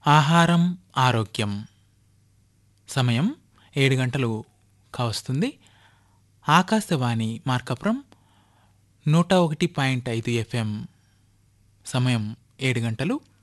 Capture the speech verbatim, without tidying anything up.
ఆహారం ఆరోగ్యం సమయం ఏడు గంటలు కావస్తుంది. ఆకాశవాణి మార్కాపురం నూట ఒకటి పాయింట్ ఐదు ఎఫ్ఎం సమయం ఏడు గంటలు